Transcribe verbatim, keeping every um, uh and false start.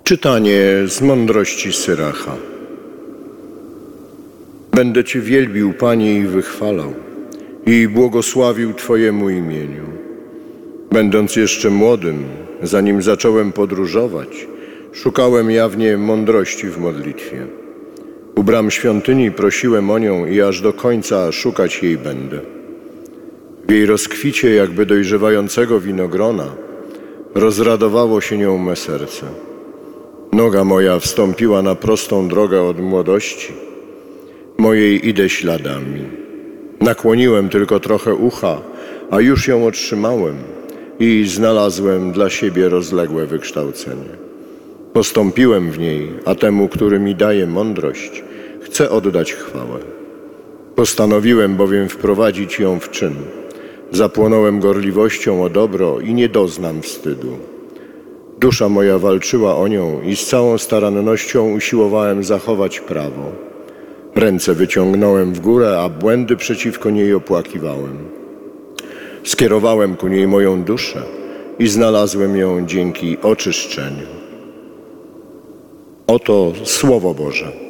Czytanie z mądrości Syracha. Będę Cię wielbił, Panie, i wychwalał, i błogosławił Twojemu imieniu. Będąc jeszcze młodym, zanim zacząłem podróżować, szukałem jawnie mądrości w modlitwie. U bram świątyni prosiłem o nią i aż do końca szukać jej będę. W jej rozkwicie, jakby dojrzewającego winogrona, rozradowało się nią me serce. Noga moja wstąpiła na prostą drogę od młodości, mojej idę śladami. Nakłoniłem tylko trochę ucha, a już ją otrzymałem i znalazłem dla siebie rozległe wykształcenie. Postąpiłem w niej, a temu, który mi daje mądrość, chcę oddać chwałę. Postanowiłem bowiem wprowadzić ją w czyn. Zapłonąłem gorliwością o dobro i nie doznam wstydu. Dusza moja walczyła o nią i z całą starannością usiłowałem zachować prawo. Ręce wyciągnąłem w górę, a błędy przeciwko niej opłakiwałem. Skierowałem ku niej moją duszę i znalazłem ją dzięki oczyszczeniu. Oto Słowo Boże.